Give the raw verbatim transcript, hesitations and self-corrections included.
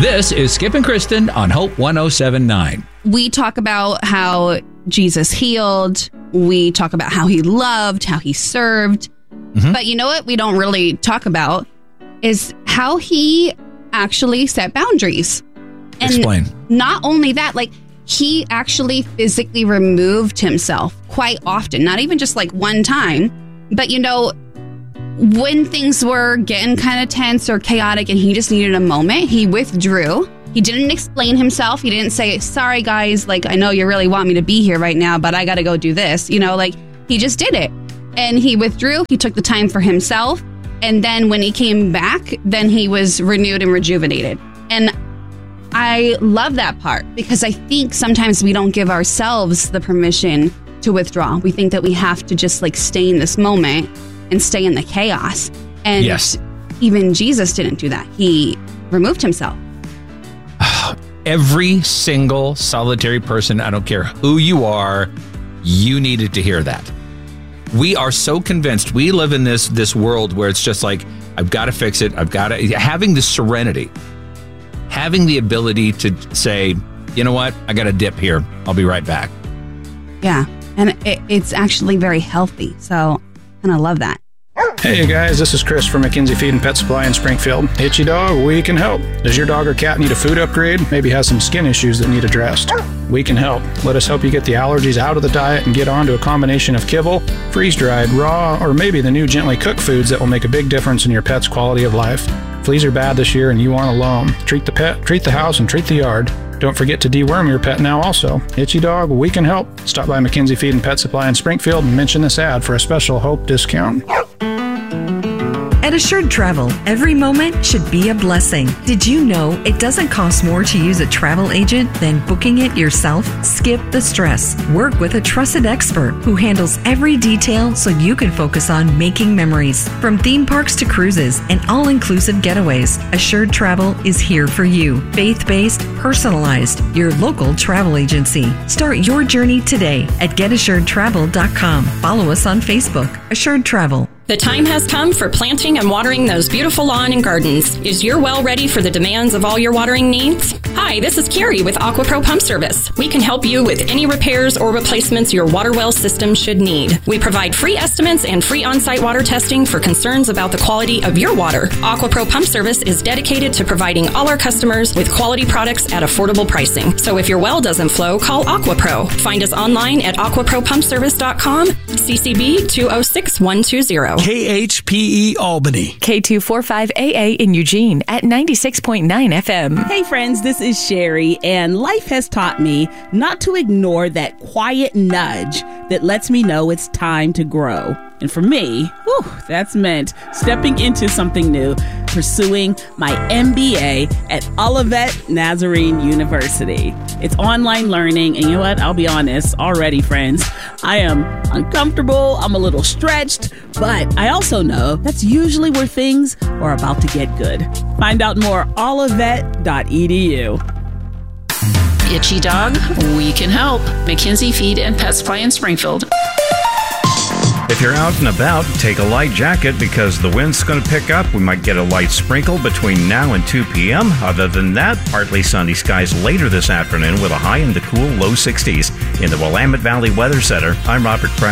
This is Skip and Kristen on Hope one oh seven point nine. We talk about how Jesus healed. We talk about how he loved, how he served. Mm-hmm. But you know what we don't really talk about is how he actually set boundaries. And Explain. Not only that, like he actually physically removed himself quite often, not even just like one time. But, you know, when things were getting kind of tense or chaotic and he just needed a moment, he withdrew. He didn't explain himself. He didn't say, sorry, guys, like, I know you really want me to be here right now, but I got to go do this. You know, like he just did it. And he withdrew. He took the time for himself. And then when he came back, then he was renewed and rejuvenated. And I love that part because I think sometimes we don't give ourselves the permission to withdraw. We think that we have to just like stay in this moment and stay in the chaos. And yes. Even Jesus didn't do that. He removed himself. Every single solitary person, I don't care who you are, you needed to hear that. We are so convinced. We live in this this world where it's just like, I've got to fix it. I've got to, having the serenity, having the ability to say, you know what, I got to dip here. I'll be right back. Yeah. And it, it's actually very healthy. So I kind of love that. Hey guys, this is Chris from McKenzie Feed and Pet Supply in Springfield. Itchy dog, we can help. Does your dog or cat need a food upgrade? Maybe has some skin issues that need addressed? We can help. Let us help you get the allergies out of the diet and get on to a combination of kibble, freeze-dried, raw, or maybe the new gently cooked foods that will make a big difference in your pet's quality of life. Fleas are bad this year and you aren't alone. Treat the pet, treat the house, and treat the yard. Don't forget to deworm your pet now also. Itchy dog, we can help. Stop by McKenzie Feed and Pet Supply in Springfield and mention this ad for a special Hope discount. At Assured Travel, every moment should be a blessing. Did you know it doesn't cost more to use a travel agent than booking it yourself? Skip the stress. Work with a trusted expert who handles every detail so you can focus on making memories. From theme parks to cruises and all-inclusive getaways, Assured Travel is here for you. Faith-based, personalized, your local travel agency. Start your journey today at get assured travel dot com. Follow us on Facebook. Assured Travel. The time has come for planting and watering those beautiful lawn and gardens. Is your well ready for the demands of all your watering needs? Hi, this is Carrie with AquaPro Pump Service. We can help you with any repairs or replacements your water well system should need. We provide free estimates and free on-site water testing for concerns about the quality of your water. AquaPro Pump Service is dedicated to providing all our customers with quality products at affordable pricing. So if your well doesn't flow, call AquaPro. Find us online at aqua pro pump service dot com, C C B two oh six one two zero. K H P E Albany. K two forty-five A A in Eugene at ninety-six point nine F M. Hey friends, this is Sherry, and life has taught me not to ignore that quiet nudge that lets me know it's time to grow. And for me, whew, that's meant stepping into something new, pursuing my M B A at Olivet Nazarene University. It's online learning, and you know what? I'll be honest, already, friends, I am uncomfortable, I'm a little stretched, but I also know that's usually where things are about to get good. Find out more at olivet dot e d u. Itchy dog, we can help. McKenzie Feed and Pet Supply in Springfield. If you're out and about, take a light jacket because the wind's going to pick up. We might get a light sprinkle between now and two p.m. Other than that, partly sunny skies later this afternoon with a high in the cool low sixties. In the Willamette Valley Weather Center, I'm Robert Kraft.